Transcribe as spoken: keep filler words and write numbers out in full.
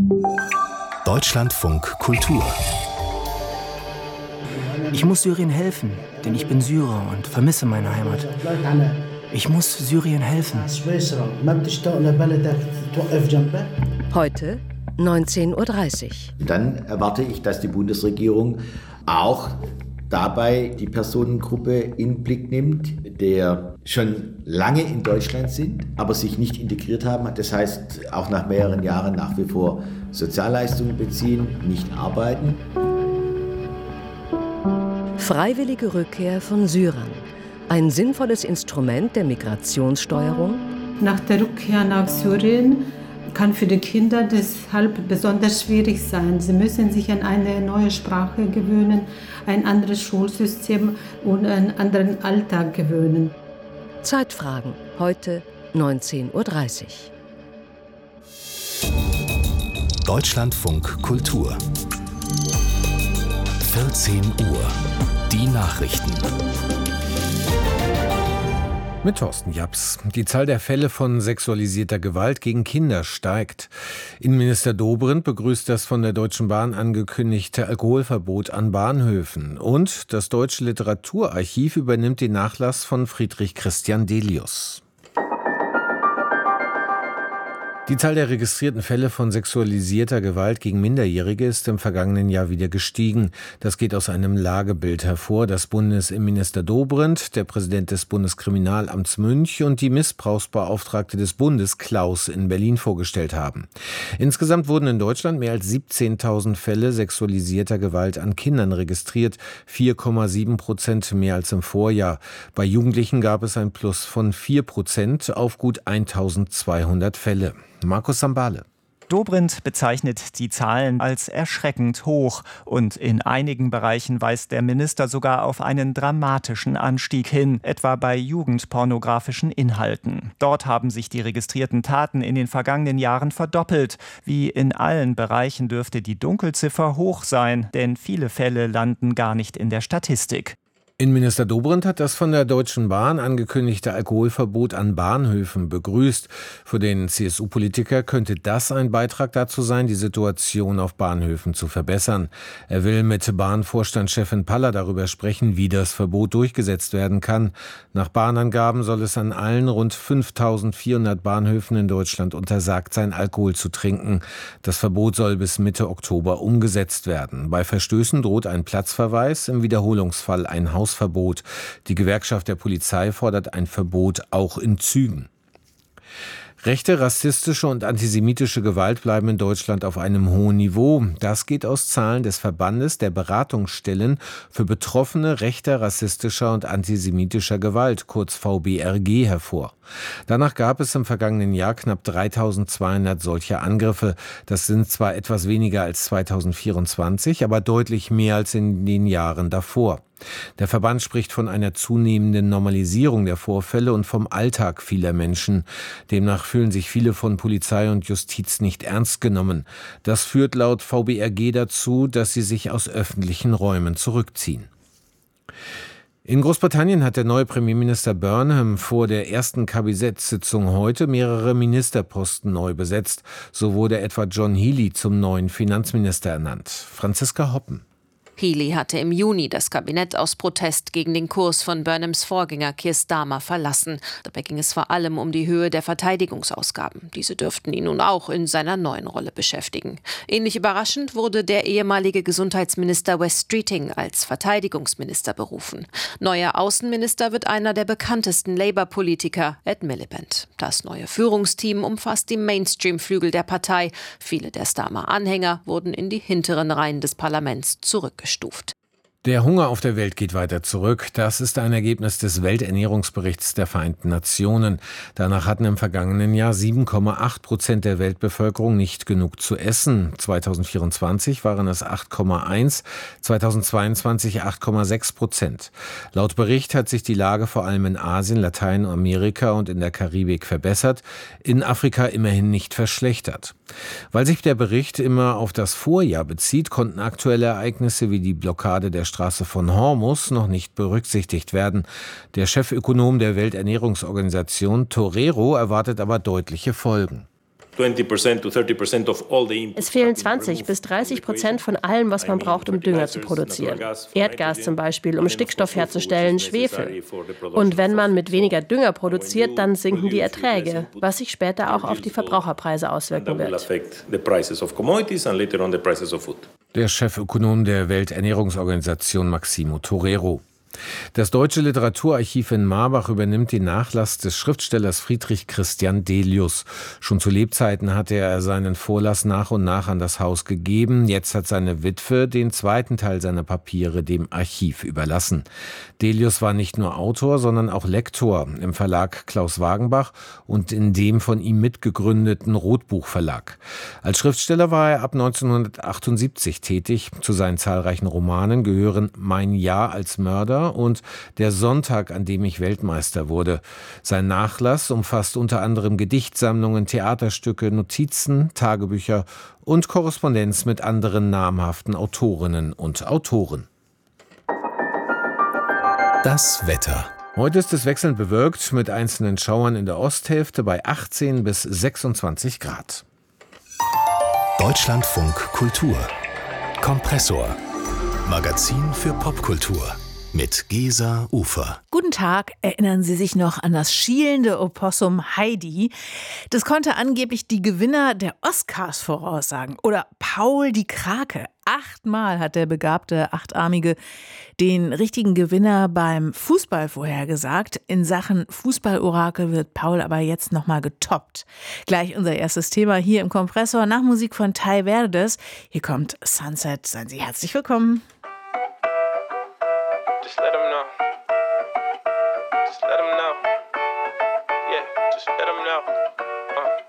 Deutschlandfunk Kultur. Ich muss Syrien helfen, denn ich bin Syrer und vermisse meine Heimat. Ich muss Syrien helfen. Heute neunzehn Uhr dreißig. Dann erwarte ich, dass die Bundesregierung auch dabei die Personengruppe in Blick nimmt, der schon lange in Deutschland sind, aber sich nicht integriert haben. Das heißt, auch nach mehreren Jahren nach wie vor Sozialleistungen beziehen, nicht arbeiten. Freiwillige Rückkehr von Syrern. Ein sinnvolles Instrument der Migrationssteuerung? Nach der Rückkehr nach Syrien kann für die Kinder deshalb besonders schwierig sein. Sie müssen sich an eine neue Sprache gewöhnen, ein anderes Schulsystem und einen anderen Alltag gewöhnen. Zeitfragen, heute neunzehn Uhr dreißig. Deutschlandfunk Kultur. vierzehn Uhr. Die Nachrichten. Mit Thorsten Japs. Die Zahl der Fälle von sexualisierter Gewalt gegen Kinder steigt. Innenminister Dobrindt begrüßt das von der Deutschen Bahn angekündigte Alkoholverbot an Bahnhöfen. Und das Deutsche Literaturarchiv übernimmt den Nachlass von Friedrich Christian Delius. Die Zahl der registrierten Fälle von sexualisierter Gewalt gegen Minderjährige ist im vergangenen Jahr wieder gestiegen. Das geht aus einem Lagebild hervor, das Bundesinnenminister Dobrindt, der Präsident des Bundeskriminalamts Münch und die Missbrauchsbeauftragte des Bundes Klaus in Berlin vorgestellt haben. Insgesamt wurden in Deutschland mehr als siebzehntausend Fälle sexualisierter Gewalt an Kindern registriert, vier Komma sieben Prozent mehr als im Vorjahr. Bei Jugendlichen gab es ein Plus von vier Prozent auf gut eintausendzweihundert Fälle. Markus Sambale. Dobrindt bezeichnet die Zahlen als erschreckend hoch und in einigen Bereichen weist der Minister sogar auf einen dramatischen Anstieg hin, etwa bei jugendpornografischen Inhalten. Dort haben sich die registrierten Taten in den vergangenen Jahren verdoppelt. Wie in allen Bereichen dürfte die Dunkelziffer hoch sein, denn viele Fälle landen gar nicht in der Statistik. Innenminister Dobrindt hat das von der Deutschen Bahn angekündigte Alkoholverbot an Bahnhöfen begrüßt. Für den C S U-Politiker könnte das ein Beitrag dazu sein, die Situation auf Bahnhöfen zu verbessern. Er will mit Bahnvorstandschefin Paller darüber sprechen, wie das Verbot durchgesetzt werden kann. Nach Bahnangaben soll es an allen rund fünftausendvierhundert Bahnhöfen in Deutschland untersagt sein, Alkohol zu trinken. Das Verbot soll bis Mitte Oktober umgesetzt werden. Bei Verstößen droht ein Platzverweis, im Wiederholungsfall ein Haus Verbot. Die Gewerkschaft der Polizei fordert ein Verbot auch in Zügen. Rechte, rassistische und antisemitische Gewalt bleiben in Deutschland auf einem hohen Niveau. Das geht aus Zahlen des Verbandes der Beratungsstellen für Betroffene rechter, rassistischer und antisemitischer Gewalt, kurz V B R G, hervor. Danach gab es im vergangenen Jahr knapp dreitausendzweihundert solcher Angriffe. Das sind zwar etwas weniger als zweitausendvierundzwanzig, aber deutlich mehr als in den Jahren davor. Der Verband spricht von einer zunehmenden Normalisierung der Vorfälle und vom Alltag vieler Menschen. Demnach fühlen sich viele von Polizei und Justiz nicht ernst genommen. Das führt laut V B R G dazu, dass sie sich aus öffentlichen Räumen zurückziehen. In Großbritannien hat der neue Premierminister Burnham vor der ersten Kabinettssitzung heute mehrere Ministerposten neu besetzt. So wurde etwa John Healey zum neuen Finanzminister ernannt. Franziska Hoppen. Healey hatte im Juni das Kabinett aus Protest gegen den Kurs von Burnhams Vorgänger Keir Starmer verlassen. Dabei ging es vor allem um die Höhe der Verteidigungsausgaben. Diese dürften ihn nun auch in seiner neuen Rolle beschäftigen. Ähnlich überraschend wurde der ehemalige Gesundheitsminister Wes Streeting als Verteidigungsminister berufen. Neuer Außenminister wird einer der bekanntesten Labour-Politiker, Ed Miliband. Das neue Führungsteam umfasst die Mainstream-Flügel der Partei. Viele der Starmer-Anhänger wurden in die hinteren Reihen des Parlaments zurückgestuft. Der Hunger auf der Welt geht weiter zurück. Das ist ein Ergebnis des Welternährungsberichts der Vereinten Nationen. Danach hatten im vergangenen Jahr sieben Komma acht Prozent der Weltbevölkerung nicht genug zu essen. zweitausendvierundzwanzig waren es acht Komma eins, zweitausendzweiundzwanzig acht Komma sechs Prozent. Laut Bericht hat sich die Lage vor allem in Asien, Lateinamerika und in der Karibik verbessert, in Afrika immerhin nicht verschlechtert. Weil sich der Bericht immer auf das Vorjahr bezieht, konnten aktuelle Ereignisse wie die Blockade der Straße von Hormuz noch nicht berücksichtigt werden. Der Chefökonom der Welternährungsorganisation, Torero, erwartet aber deutliche Folgen. Es fehlen zwanzig bis dreißig Prozent von allem, was man braucht, um Dünger zu produzieren. Erdgas zum Beispiel, um Stickstoff herzustellen, Schwefel. Und wenn man mit weniger Dünger produziert, dann sinken die Erträge, was sich später auch auf die Verbraucherpreise auswirken wird. Der Chefökonom der Welternährungsorganisation Maximo Torero. Das Deutsche Literaturarchiv in Marbach übernimmt den Nachlass des Schriftstellers Friedrich Christian Delius. Schon zu Lebzeiten hatte er seinen Vorlass nach und nach an das Haus gegeben. Jetzt hat seine Witwe den zweiten Teil seiner Papiere dem Archiv überlassen. Delius war nicht nur Autor, sondern auch Lektor im Verlag Klaus Wagenbach und in dem von ihm mitgegründeten Rotbuch-Verlag. Als Schriftsteller war er ab neunzehnhundertachtundsiebzig tätig. Zu seinen zahlreichen Romanen gehören Mein Jahr als Mörder und Der Sonntag, an dem ich Weltmeister wurde. Sein Nachlass umfasst unter anderem Gedichtsammlungen, Theaterstücke, Notizen, Tagebücher und Korrespondenz mit anderen namhaften Autorinnen und Autoren. Das Wetter. Heute ist es wechselnd bewölkt mit einzelnen Schauern in der Osthälfte bei achtzehn bis sechsundzwanzig Grad. Deutschlandfunk Kultur. Kompressor. Magazin für Popkultur. Mit Gesa Ufer. Guten Tag. Erinnern Sie sich noch an das schielende Opossum Heidi? Das konnte angeblich die Gewinner der Oscars voraussagen. Oder Paul die Krake. Achtmal hat der begabte Achtarmige den richtigen Gewinner beim Fußball vorhergesagt. In Sachen Fußballorakel wird Paul aber jetzt nochmal getoppt. Gleich unser erstes Thema hier im Kompressor nach Musik von Tai Verdes. Hier kommt Sunset. Seien Sie herzlich willkommen.